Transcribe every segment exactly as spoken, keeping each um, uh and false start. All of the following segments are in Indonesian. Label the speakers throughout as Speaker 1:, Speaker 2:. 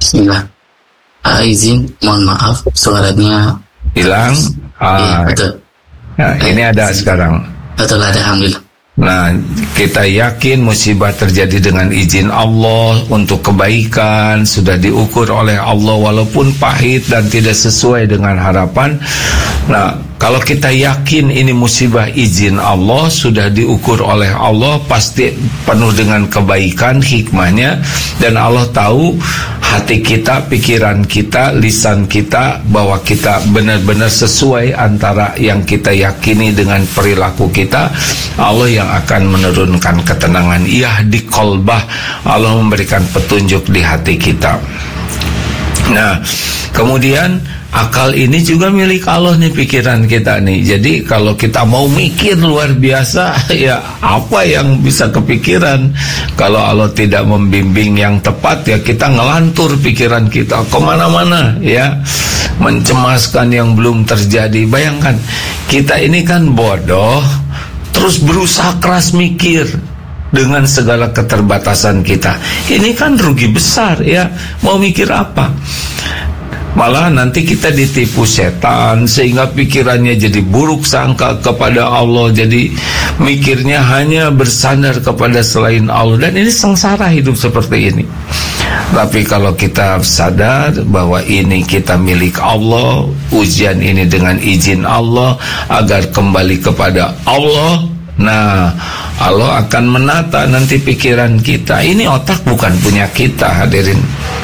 Speaker 1: Bismillah. Uh, izin, mohon maaf, suaranya
Speaker 2: hilang.
Speaker 1: Iya,
Speaker 2: Ah,
Speaker 1: betul.
Speaker 2: nah, ini ada sekarang.
Speaker 1: Betul, ada, alhamdulillah.
Speaker 2: Nah, kita yakin musibah terjadi dengan izin Allah untuk kebaikan, sudah diukur oleh Allah walaupun pahit dan tidak sesuai dengan harapan. Nah, kalau kita yakin ini musibah izin Allah, sudah diukur oleh Allah, pasti penuh dengan kebaikan, hikmahnya, dan Allah tahu hati kita, pikiran kita, lisan kita, bahwa kita benar-benar sesuai antara yang kita yakini dengan perilaku kita. Allah yang akan menurunkan ketenangan, yahdi qalbah, Allah memberikan petunjuk di hati kita. Nah, kemudian akal ini juga milik Allah nih, pikiran kita nih. Jadi kalau kita mau mikir luar biasa, ya apa yang bisa kepikiran? Kalau Allah tidak membimbing yang tepat, ya kita ngelantur pikiran kita kemana-mana, ya, mencemaskan yang belum terjadi. Bayangkan, kita ini kan bodoh, terus berusaha keras mikir dengan segala keterbatasan kita. Ini kan rugi besar, ya. Mau mikir apa? Malah nanti kita ditipu setan sehingga pikirannya jadi buruk sangka kepada Allah, jadi mikirnya hanya bersandar kepada selain Allah, dan ini sengsara hidup seperti ini. Tapi kalau kita sadar bahwa ini kita milik Allah, ujian ini dengan izin Allah agar kembali kepada Allah, nah Allah akan menata nanti pikiran kita. Ini otak bukan punya kita, hadirin.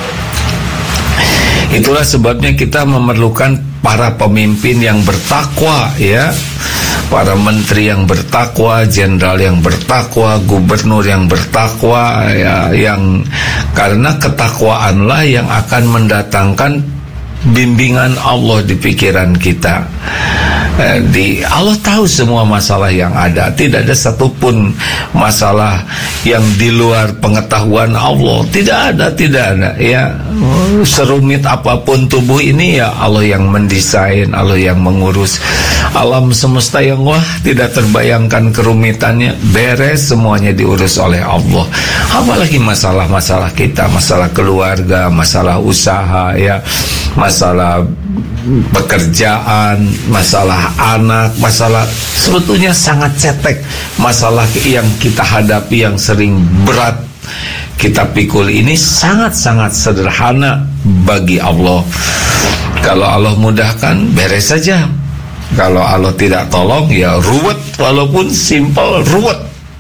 Speaker 2: Itulah sebabnya kita memerlukan para pemimpin yang bertakwa, ya, para menteri yang bertakwa, jenderal yang bertakwa, gubernur yang bertakwa, ya, yang karena ketakwaanlah yang akan mendatangkan bimbingan Allah di pikiran kita. Eh, di Allah tahu semua masalah yang ada, tidak ada satupun masalah yang di luar pengetahuan Allah, tidak ada, tidak ada, ya. Serumit apapun tubuh ini, ya Allah yang mendesain, Allah yang mengurus. Alam semesta yang wah tidak terbayangkan kerumitannya, beres semuanya diurus oleh Allah. Apalagi masalah-masalah kita, masalah keluarga, masalah usaha, ya, masalah pekerjaan, masalah anak, masalah sebetulnya sangat cetek. Masalah yang kita hadapi yang sering berat kita pikul ini sangat-sangat sederhana bagi Allah. Kalau Allah mudahkan, beres saja. Kalau Allah tidak tolong, ya ruwet, walaupun simple, ruwet.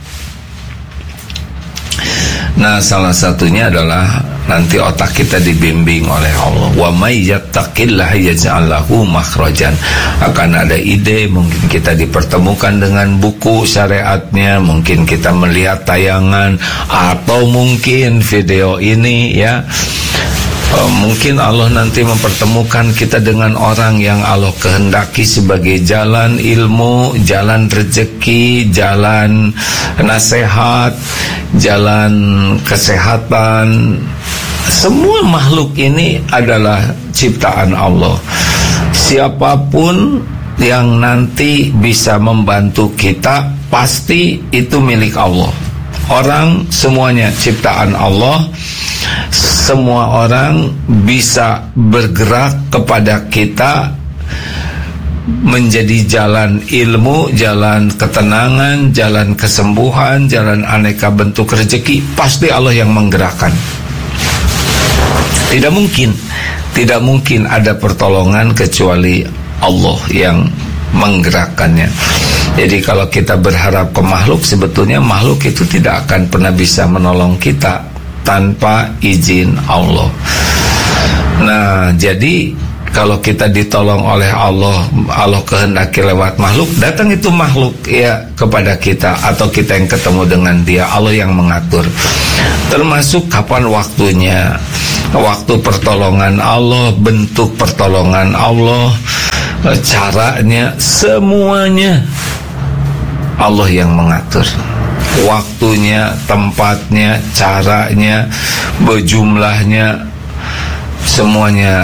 Speaker 2: Nah, salah satunya adalah nanti otak kita dibimbing oleh Allah. Wa may yattaqillaha yaj'al lahu makhrajan. Akan ada ide, mungkin kita dipertemukan dengan buku syariatnya, mungkin kita melihat tayangan, atau mungkin video ini, ya. Uh, mungkin Allah nanti mempertemukan kita dengan orang yang Allah kehendaki sebagai jalan ilmu, jalan rezeki, jalan nasihat, jalan kesehatan. Semua makhluk ini adalah ciptaan Allah. Siapapun yang nanti bisa membantu kita, pasti itu milik Allah. Orang semuanya ciptaan Allah. Semua orang bisa bergerak kepada kita menjadi jalan ilmu, jalan ketenangan, jalan kesembuhan, jalan aneka bentuk rezeki. Pasti Allah yang menggerakkan. Tidak mungkin, tidak mungkin ada pertolongan kecuali Allah yang menggerakkannya. Jadi kalau kita berharap ke makhluk, sebetulnya makhluk itu tidak akan pernah bisa menolong kita tanpa izin Allah. Nah, jadi kalau kita ditolong oleh Allah, Allah kehendaki lewat makhluk, datang itu makhluk, ya, kepada kita, atau kita yang ketemu dengan dia, Allah yang mengatur. Termasuk kapan waktunya, waktu pertolongan Allah, bentuk pertolongan Allah, caranya, semuanya Allah yang mengatur. Waktunya, tempatnya, caranya, berjumlahnya, semuanya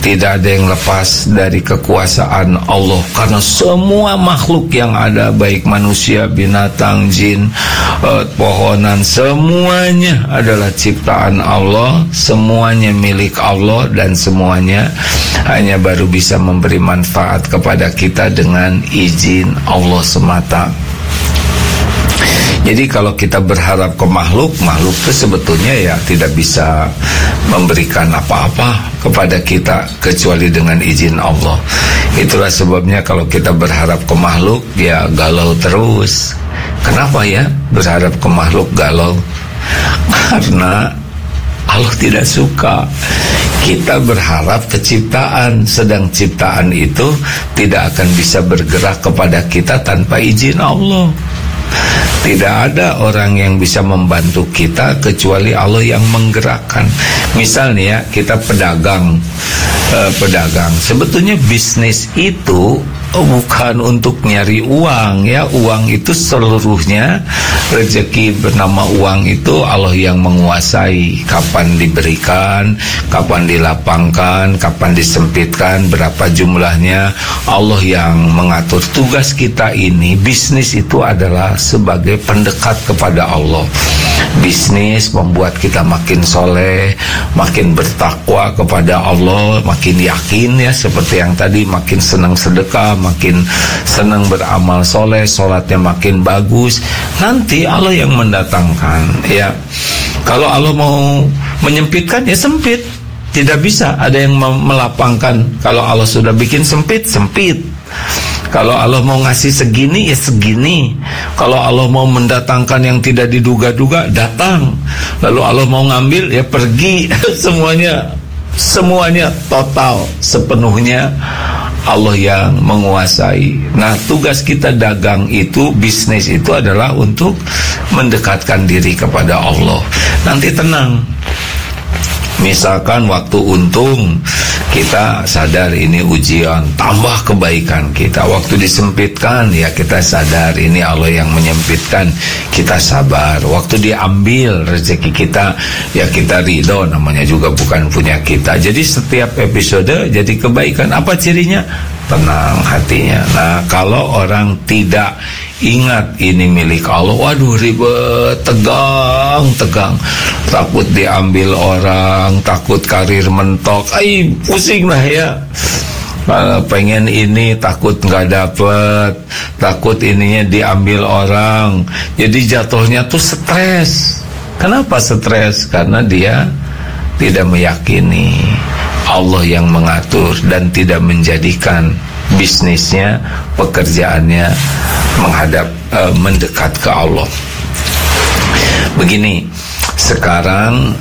Speaker 2: tidak ada yang lepas dari kekuasaan Allah, karena semua makhluk yang ada, baik manusia, binatang, jin, eh, pohonan, semuanya adalah ciptaan Allah, semuanya milik Allah, dan semuanya hanya baru bisa memberi manfaat kepada kita dengan izin Allah semata. Jadi kalau kita berharap ke makhluk, makhluk itu sebetulnya ya tidak bisa memberikan apa-apa kepada kita kecuali dengan izin Allah. Itulah sebabnya kalau kita berharap ke makhluk, ya galau terus. Kenapa ya berharap ke makhluk galau? Karena Allah tidak suka kita berharap ke ciptaan, sedang ciptaan itu tidak akan bisa bergerak kepada kita tanpa izin Allah. Tidak ada orang yang bisa membantu kita kecuali Allah yang menggerakkan. Misalnya ya, kita pedagang, eh, pedagang. Sebetulnya bisnis itu oh, bukan untuk nyari uang ya. Uang itu seluruhnya, rezeki bernama uang itu Allah yang menguasai. Kapan diberikan, kapan dilapangkan, kapan disempitkan, berapa jumlahnya, Allah yang mengatur. Tugas kita ini, bisnis itu adalah sebagai pendekat kepada Allah. Bisnis membuat kita makin soleh, makin bertakwa kepada Allah, makin yakin ya, seperti yang tadi, makin senang sedekah, makin senang beramal soleh, sholatnya makin bagus. Nanti Allah yang mendatangkan ya. Kalau Allah mau menyempitkan ya sempit, tidak bisa ada yang melapangkan. Kalau Allah sudah bikin sempit, sempit. Kalau Allah mau ngasih segini ya segini. Kalau Allah mau mendatangkan yang tidak diduga-duga, datang. Lalu Allah mau ngambil ya pergi. Semuanya Semuanya total, sepenuhnya Allah yang menguasai. Nah, tugas kita dagang itu, bisnis itu adalah untuk mendekatkan diri kepada Allah. Nanti tenang. Misalkan waktu untung, kita sadar ini ujian, tambah kebaikan kita. Waktu disempitkan, ya kita sadar ini Allah yang menyempitkan, kita sabar. Waktu diambil rezeki kita, ya kita ridho, namanya juga bukan punya kita. Jadi setiap episode jadi kebaikan. Apa cirinya? Tenang hatinya. Nah, kalau orang tidak ingat ini milik Allah, waduh ribet, tegang, tegang, takut diambil orang, takut karir mentok, ay pusing lah ya. Pengen ini takut nggak dapet, takut ininya diambil orang, jadi jatuhnya tuh stres. Kenapa stres? Karena dia tidak meyakini Allah yang mengatur dan tidak menjadikan bisnisnya, pekerjaannya menghadap uh, mendekat ke Allah. Begini, sekarang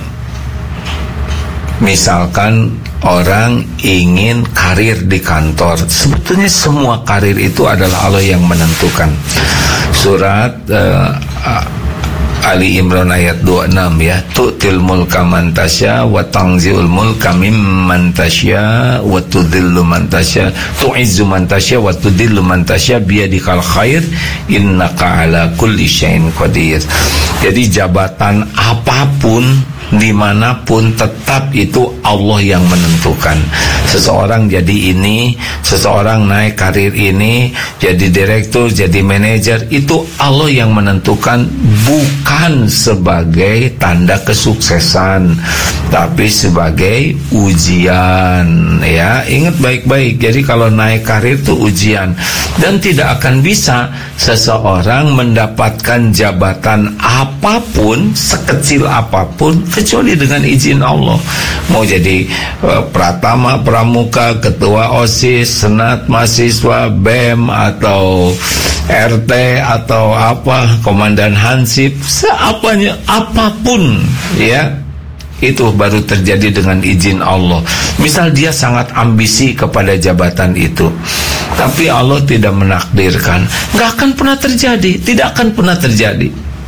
Speaker 2: misalkan orang ingin karir di kantor, sebetulnya semua karir itu adalah Allah yang menentukan. Surat uh, Ali Imran ayat dua puluh enam ya, tu'til mulka man tasya wa tanzi'ul mulka mimman tasya wa tudhillu man tasya, tu'izzu man tasya wa tudhillu man tasya biyadikal khair innaka ala kulli syai'in qadir. Jadi jabatan apapun dimanapun tetap itu Allah yang menentukan. Seseorang jadi ini, seseorang naik karir ini, jadi direktur, jadi manajer, itu Allah yang menentukan, bukan sebagai tanda kesuksesan, tapi sebagai ujian ya. Ingat baik-baik. Jadi kalau naik karir itu ujian, dan tidak akan bisa seseorang mendapatkan jabatan apapun, sekecil apapun, kecuali dengan izin Allah. Mau jadi uh, pratama, pramuka, ketua OSIS, senat mahasiswa, B E M atau R T atau apa, komandan Hansip, seapanya, apapun ya, itu baru terjadi dengan izin Allah. Misal dia sangat ambisi kepada jabatan itu, tapi Allah tidak menakdirkan, nggak akan pernah terjadi, tidak akan pernah terjadi.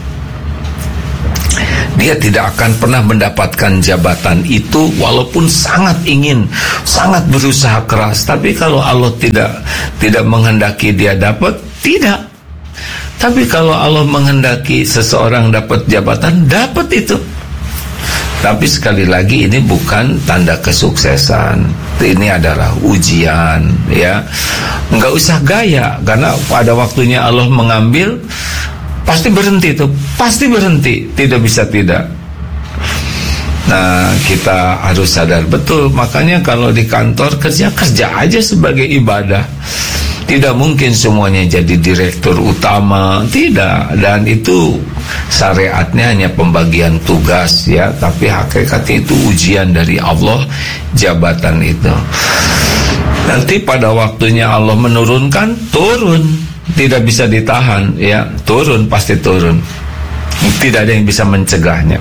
Speaker 2: Dia tidak akan pernah mendapatkan jabatan itu walaupun sangat ingin, sangat berusaha keras. Tapi kalau Allah tidak tidak menghendaki dia dapat, tidak. Tapi kalau Allah menghendaki seseorang dapat jabatan, dapat itu. Tapi sekali lagi ini bukan tanda kesuksesan. Ini adalah ujian, ya. Enggak usah gaya, karena pada waktunya Allah mengambil pasti berhenti tuh, pasti berhenti, tidak bisa tidak. Nah, kita harus sadar betul. Makanya kalau di kantor kerja, kerja aja sebagai ibadah. Tidak mungkin semuanya jadi direktur utama, tidak. Dan itu syariatnya hanya pembagian tugas, ya. Tapi hakikatnya itu ujian dari Allah, jabatan itu. Nanti pada waktunya Allah menurunkan, turun, tidak bisa ditahan, ya. Turun, pasti turun. Tidak ada yang bisa mencegahnya.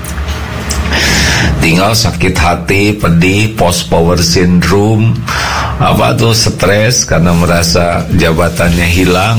Speaker 2: Tinggal sakit hati, pedih, post power syndrome, apa tuh, stres karena merasa jabatannya hilang.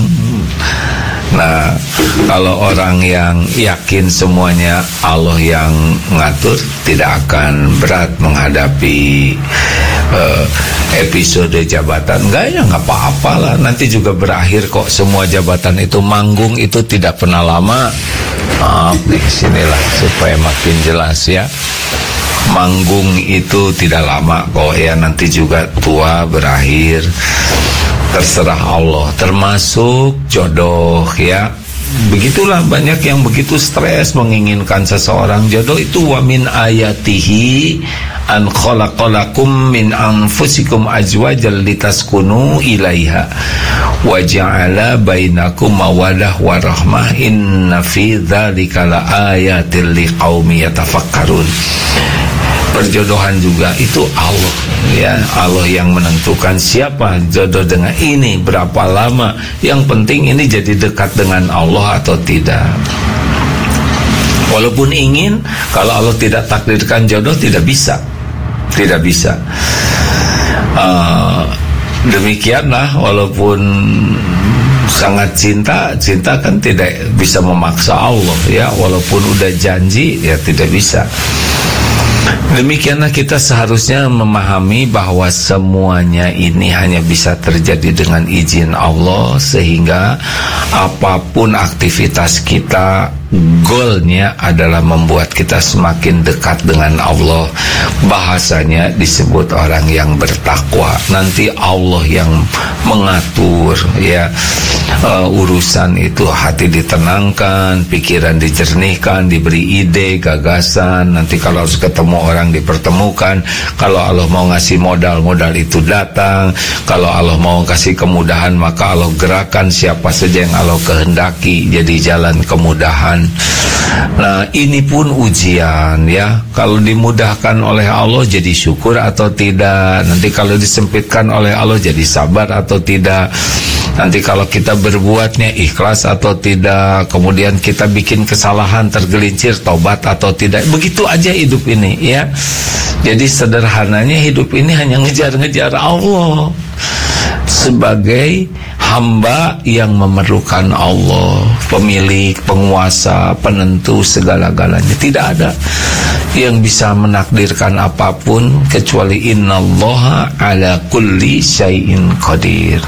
Speaker 2: Nah, kalau orang yang yakin semuanya Allah yang ngatur, tidak akan berat menghadapi uh, episode jabatan. Enggak, ya nggak apa-apa lah, nanti juga berakhir kok. Semua jabatan itu, manggung itu tidak pernah lama. Maaf nih, sinilah supaya makin jelas, ya. Manggung itu tidak lama kok, ya. Nanti juga tua, berakhir. Terserah Allah, termasuk jodoh, ya. Begitulah, banyak yang begitu stres menginginkan seseorang jodoh. Itu wa min ayatihi an khalaqalakum min anfusikum azwajal litaskunu ilaiha wa ja'ala bainakum mawaddah warahmah inna fi dzalika laayatil liqaumi yatafakkarun. Perjodohan juga itu Allah, ya. Allah yang menentukan siapa jodoh dengan ini, berapa lama. Yang penting ini jadi dekat dengan Allah atau tidak. Walaupun ingin, kalau Allah tidak takdirkan jodoh, tidak bisa, tidak bisa. Uh, demikianlah, walaupun sangat cinta, cinta kan tidak bisa memaksa Allah, ya. Walaupun udah janji, ya tidak bisa. Demikianlah kita seharusnya memahami bahwa semuanya ini hanya bisa terjadi dengan izin Allah, sehingga apapun aktivitas kita, goalnya adalah membuat kita semakin dekat dengan Allah. Bahasanya disebut orang yang bertakwa. Nanti Allah yang mengatur, ya, uh, urusan itu. Hati ditenangkan, pikiran dijernihkan, diberi ide, gagasan. Nanti kalau harus ketemu orang dipertemukan. Kalau Allah mau ngasih modal, modal itu datang. Kalau Allah mau kasih kemudahan, maka Allah gerakan siapa saja yang Allah kehendaki jadi jalan kemudahan. Nah, ini pun ujian, ya. Kalau dimudahkan oleh Allah jadi syukur atau tidak. Nanti kalau disempitkan oleh Allah jadi sabar atau tidak. Nanti kalau kita berbuatnya ikhlas atau tidak. Kemudian kita bikin kesalahan, tergelincir, tobat atau tidak. Begitu aja hidup ini, ya. Jadi sederhananya hidup ini hanya ngejar-ngejar Allah sebagai hamba yang memerlukan Allah, pemilik, penguasa, penentu segala-galanya. Tidak ada yang bisa menakdirkan apapun kecuali innallaha ala kulli syai'in qadir.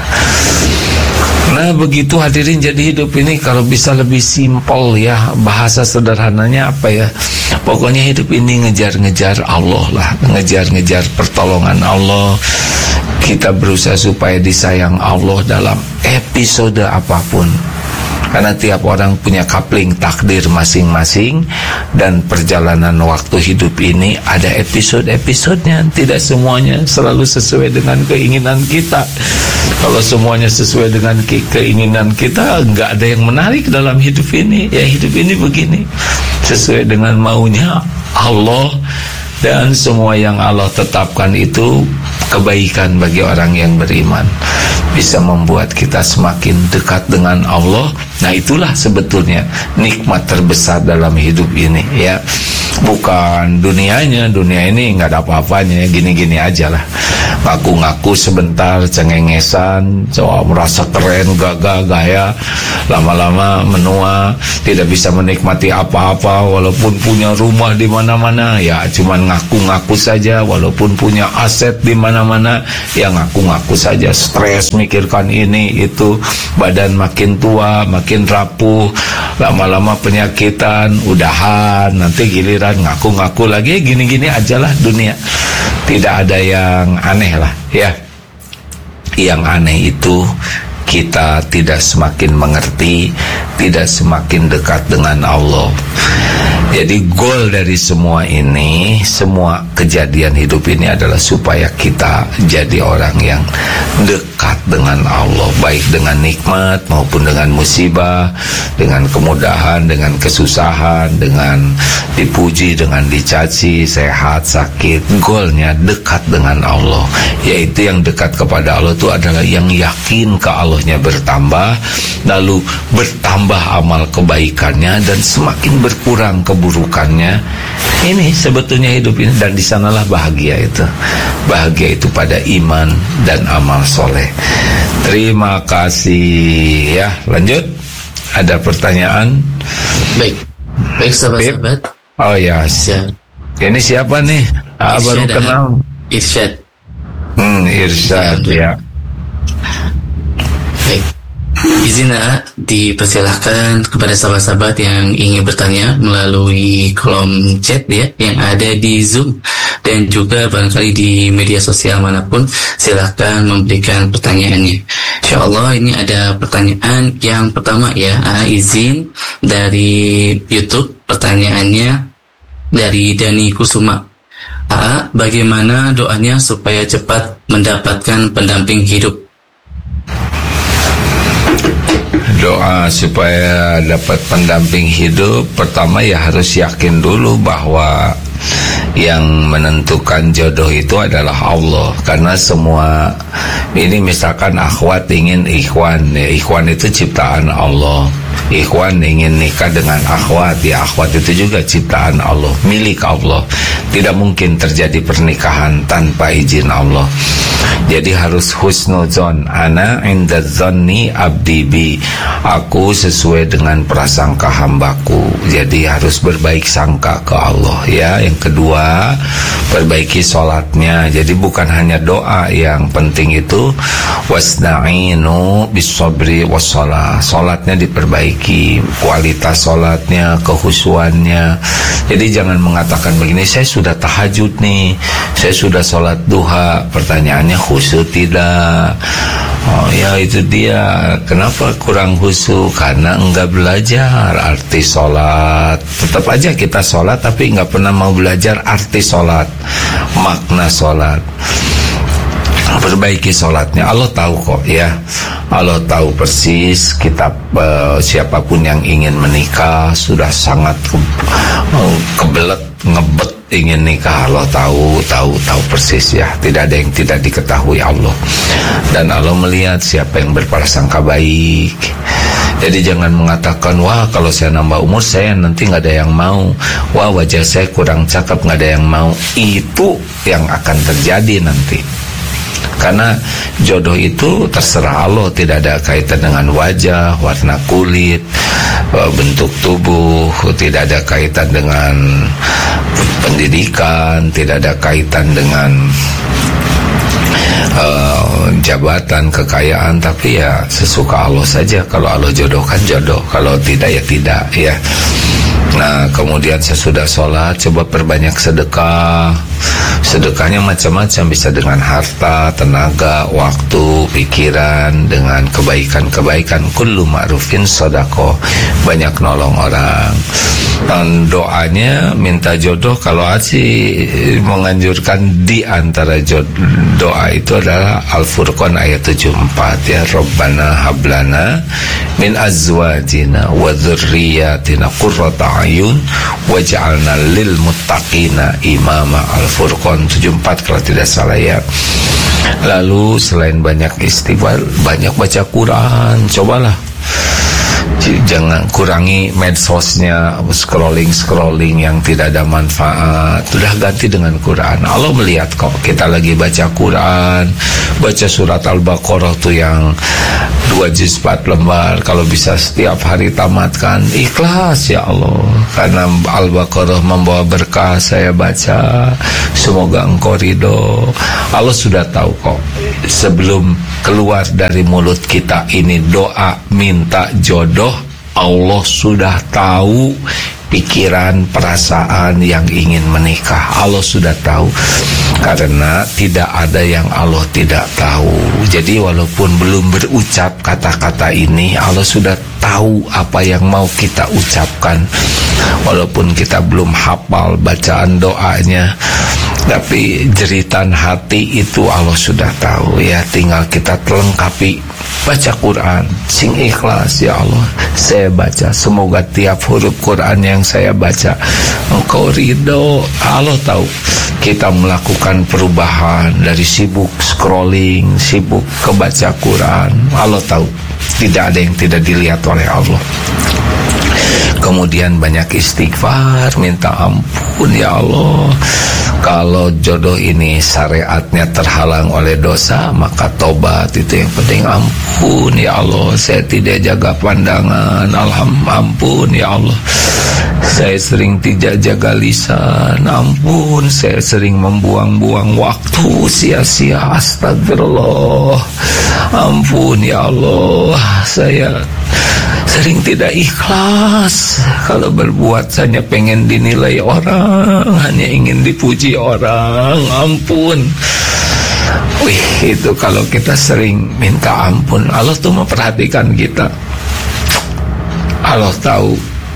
Speaker 2: Nah, begitu hadirin, jadi hidup ini kalau bisa lebih simpel, ya. Bahasa sederhananya apa, ya? Pokoknya hidup ini ngejar-ngejar Allah lah, ngejar-ngejar pertolongan Allah. Kita berusaha supaya disayang Allah dalam episode apapun. Karena tiap orang punya kapling takdir masing-masing. Dan perjalanan waktu hidup ini ada episode-episodenya. Tidak semuanya selalu sesuai dengan keinginan kita. Kalau semuanya sesuai dengan ke keinginan kita, nggak ada yang menarik dalam hidup ini. Ya, hidup ini begini, sesuai dengan maunya Allah. Dan semua yang Allah tetapkan itu kebaikan bagi orang yang beriman, bisa membuat kita semakin dekat dengan Allah. Nah, itulah sebetulnya nikmat terbesar dalam hidup ini, ya. Bukan dunianya. Dunia ini nggak ada apa-apanya, ya, gini-gini aja lah. ngaku-ngaku sebentar, cengengesan, coba merasa keren, gagah, gaya, lama-lama menua, tidak bisa menikmati apa-apa walaupun punya rumah di mana-mana, ya cuman ngaku-ngaku saja, walaupun punya aset di mana-mana, ya ngaku-ngaku saja, stres mikirkan ini itu, badan makin tua, makin rapuh, lama-lama penyakitan, udahan, nanti giliran ngaku-ngaku lagi, gini-gini ajalah dunia. Tidak ada yang aneh lah ya. Yang aneh itu kita tidak semakin mengerti, tidak semakin dekat dengan Allah. Jadi goal dari semua ini, semua kejadian hidup ini adalah supaya kita jadi orang yang dekat dengan Allah, baik dengan nikmat maupun dengan musibah, dengan kemudahan, dengan kesusahan, dengan dipuji, dengan dicaci, sehat, sakit. Goalnya dekat dengan Allah, yaitu yang dekat kepada Allah itu adalah yang yakin ke Allahnya bertambah, lalu bertambah amal kebaikannya dan semakin berkurang keburukannya. Ini sebetulnya hidup ini, dan di sanalah bahagia itu. Bahagia itu pada iman dan amal soleh. Terima kasih ya. Lanjut, ada pertanyaan?
Speaker 1: Baik, baik sahabat-sahabat.
Speaker 2: Oh ya,
Speaker 1: Siap.
Speaker 2: Ini siapa nih? Ah, baru
Speaker 1: Irsyad,
Speaker 2: kenal.
Speaker 1: Irsyad.
Speaker 2: Hmm, Irsyad ya.
Speaker 1: Baik. Izin A, dipersilahkan kepada sahabat-sahabat yang ingin bertanya melalui kolom chat ya yang ada di Zoom, dan juga barangkali di media sosial manapun, silahkan memberikan pertanyaannya. Insya Allah ini ada pertanyaan yang pertama ya. A, izin dari YouTube, pertanyaannya dari Dani Kusuma. A, bagaimana doanya supaya cepat mendapatkan pendamping hidup?
Speaker 2: Doa supaya dapat pendamping hidup, pertama ya harus yakin dulu bahwa yang menentukan jodoh itu adalah Allah. Karena semua ini, misalkan akhwat ingin ikhwan, ya ikhwan itu ciptaan Allah. Ikhwan ingin nikah dengan akhwat, ya akhwat itu juga ciptaan Allah, milik Allah. Tidak mungkin terjadi pernikahan tanpa izin Allah. Jadi harus husnuzon, ana inda dzanni abdi bi, aku sesuai dengan prasangka hambaku. Jadi harus berbaik sangka ke Allah ya. Yang kedua, perbaiki sholatnya. Jadi bukan hanya doa yang penting itu, wasna'inu bisabri wassalah, sholatnya diperbaiki, kualitas sholatnya, kehusuannya. Jadi jangan mengatakan begini, saya sudah tahajud nih, saya sudah sholat duha, pertanyaannya khusyuk tidak? Oh ya itu dia, kenapa kurang khusyuk? Karena enggak belajar arti sholat. Tetap aja kita sholat tapi enggak pernah mau belajar arti sholat, makna sholat. Perbaiki sholatnya. Allah tahu kok ya, Allah tahu persis. Kita uh, siapapun yang ingin menikah sudah sangat ke, uh, kebelet, ngebet ingin nikah, Allah tahu, tahu, tahu persis ya. Tidak ada yang tidak diketahui Allah. Dan Allah melihat siapa yang berprasangka baik. Jadi jangan mengatakan, wah kalau saya nambah umur saya nanti nggak ada yang mau, wah wajah saya kurang cakep nggak ada yang mau. Itu yang akan terjadi nanti. Karena jodoh itu terserah Allah, tidak ada kaitan dengan wajah, warna kulit, bentuk tubuh, tidak ada kaitan dengan pendidikan, tidak ada kaitan dengan uh, jabatan, kekayaan, tapi ya sesuka Allah saja. Kalau Allah jodohkan jodoh, kalau tidak ya tidak ya. Nah kemudian sesudah sholat coba perbanyak sedekah. Sedekahnya macam-macam, bisa dengan harta, tenaga, waktu, pikiran, dengan kebaikan-kebaikan. Kullu ma'rufin sedekah, banyak nolong orang. Dan doanya minta jodoh, kalau Aci menganjurkan di antara jodoh, doa itu adalah Al-Furqan ayat tujuh puluh empat ya. Rabbana hablana min azwajina wa dzurriyyatina qurrata a'yun waj'alna lil muttaqina imama. Al-Furqan tujuh puluh empat kalau tidak salah ya. Lalu selain banyak istighfar, banyak baca Quran. Cobalah Jangan kurangi medsosnya, scrolling-scrolling yang tidak ada manfaat. Sudah ganti dengan Quran. Allah melihat kok kita lagi baca Quran, baca surat Al-Baqarah tuh yang dua juz empat lembar, kalau bisa setiap hari tamatkan. Ikhlas ya Allah, karena Al-Baqarah membawa berkah. Saya baca, semoga engkau ridho. Allah sudah tahu kok sebelum keluar dari mulut kita ini doa minta jodoh, Allah sudah tahu pikiran, perasaan yang ingin menikah. Allah sudah tahu, karena tidak ada yang Allah tidak tahu. Jadi walaupun belum berucap kata-kata ini, Allah sudah tahu apa yang mau kita ucapkan. Walaupun kita belum hafal bacaan doanya, tapi jeritan hati itu Allah sudah tahu ya. Tinggal kita lengkapi, baca Quran sing ikhlas. Ya Allah, saya baca, semoga tiap huruf Quran yang saya baca engkau ridho. Allah tahu kita melakukan perubahan dari sibuk scrolling, sibuk kebaca Quran. Allah tahu tidak ada yang tidak dilihat oleh Allah. Kemudian banyak istighfar, minta ampun ya Allah. Kalau jodoh ini syariatnya terhalang oleh dosa, maka tobat itu yang penting. Ampun ya Allah, saya tidak jaga pandangan, alhamdulillah. Ampun ya Allah, saya sering tidak jaga lisan. Ampun, saya sering membuang-buang waktu sia-sia. Astagfirullah. Ampun ya Allah, saya sering tidak ikhlas. Kalau berbuat hanya pengen dinilai orang, hanya ingin dipuji orang. Ampun. Wih, itu kalau kita sering minta ampun, Allah tuh memperhatikan kita. Allah tahu,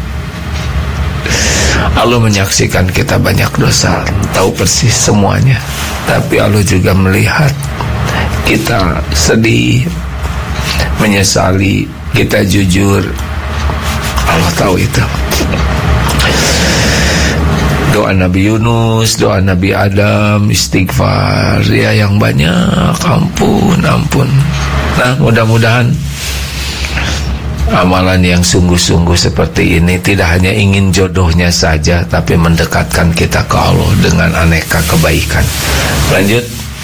Speaker 2: Allah menyaksikan kita banyak dosa, tahu persis semuanya. Tapi Allah juga melihat kita sedih, menyesali, kita jujur. Allah tahu itu. Doa Nabi Yunus, doa Nabi Adam, istighfar ya yang banyak. Ampun, ampun. Nah, mudah-mudahan amalan yang sungguh-sungguh seperti ini tidak hanya ingin jodohnya saja, tapi mendekatkan kita ke Allah dengan aneka kebaikan. Lanjut.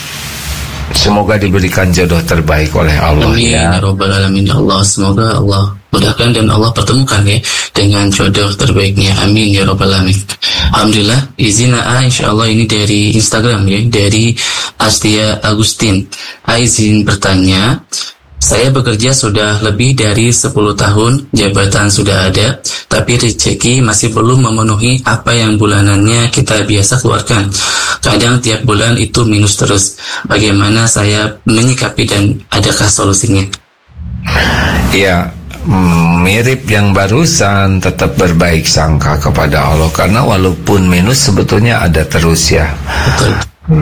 Speaker 2: Semoga diberikan jodoh terbaik oleh Allah.
Speaker 1: Amin ya Rabbal Alamin. Ya Allah, semoga Allah mudahkan dan Allah pertemukan ya dengan jodoh terbaiknya. Amin ya Rabbal Alamin. Alhamdulillah, izin A, insya Allah ini dari Instagram ya, dari Astia Agustin. A izin bertanya, saya bekerja sudah lebih dari sepuluh tahun, jabatan sudah ada, tapi rezeki masih belum memenuhi apa yang bulanannya kita biasa keluarkan. Kadang tiap bulan itu minus terus. Bagaimana saya menyikapi dan adakah solusinya?
Speaker 2: Ya, mirip yang barusan, tetap berbaik sangka kepada Allah. Karena walaupun minus sebetulnya ada terus ya.
Speaker 1: Betul.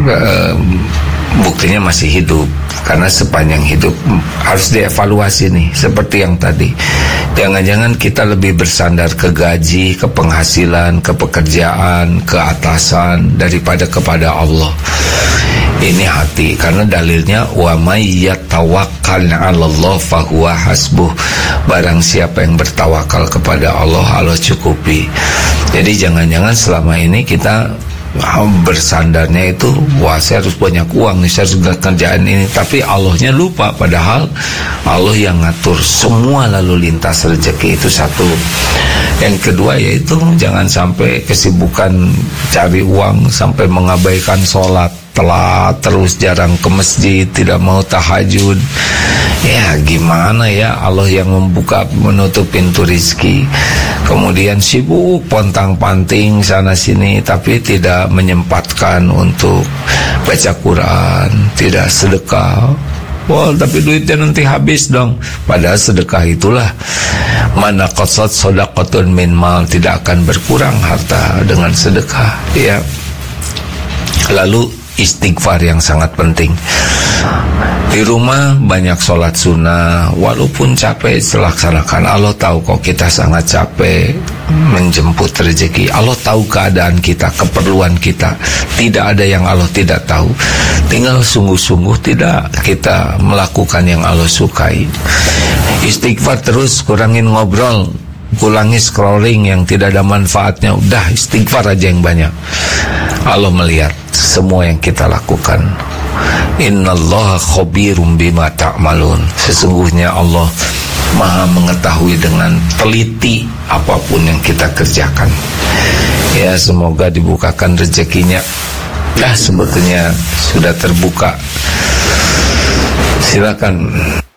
Speaker 2: Buktinya masih hidup. Karena sepanjang hidup harus dievaluasi nih, seperti yang tadi. Jangan-jangan kita lebih bersandar ke gaji, ke penghasilan, ke pekerjaan, ke atasan daripada kepada Allah. Ini hati, karena dalilnya wa may yatawakkal 'alallah fahuwa hasbuh. Barang siapa yang bertawakal kepada Allah, Allah cukupi. Jadi jangan-jangan selama ini kita bersandarnya itu, wah saya harus banyak uang nih, saya harus kerjaan ini, tapi Allahnya lupa. Padahal Allah yang ngatur semua lalu lintas rezeki. Itu satu. Yang kedua yaitu jangan sampai kesibukan cari uang sampai mengabaikan sholat, telat terus, jarang ke masjid, tidak mau tahajud. Ya gimana ya, Allah yang membuka menutup pintu rizki. Kemudian sibuk pontang-panting sana sini, tapi tidak menyempatkan untuk baca Quran, tidak sedekah. Wah, tapi duitnya nanti habis dong. Padahal sedekah itulah mana qasad shadaqatun min mal, tidak akan berkurang harta dengan sedekah ya. Lalu istighfar yang sangat penting. Di rumah banyak sholat sunnah, walaupun capek laksanakan. Allah tahu kok kita sangat capek menjemput rezeki. Allah tahu keadaan kita, keperluan kita. Tidak ada yang Allah tidak tahu. Tinggal sungguh-sungguh tidak kita melakukan yang Allah sukai. Istighfar terus, kurangin ngobrol, kurangi scrolling yang tidak ada manfaatnya. Udah istighfar aja yang banyak. Allah melihat semua yang kita lakukan. Innallaha khabirum bima ta'malun. Sesungguhnya Allah Maha mengetahui dengan teliti apapun yang kita kerjakan. Ya, semoga dibukakan rezekinya. Nah, sebetulnya sudah terbuka. Silakan.